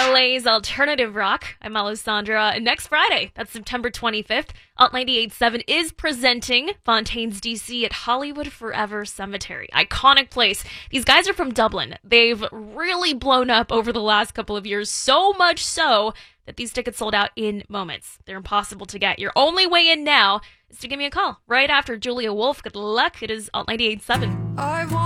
LA's alternative rock. I'm Alessandra. Next Friday, that's September 25th, Alt 98.7 is presenting Fontaines DC at Hollywood Forever Cemetery. Iconic place. These guys are from Dublin. They've really blown up over the last couple of years, so much so that these tickets sold out in moments. They're impossible to get. Your only way in now is to give me a call right after Julia Wolf. Good luck. It is Alt 98.7.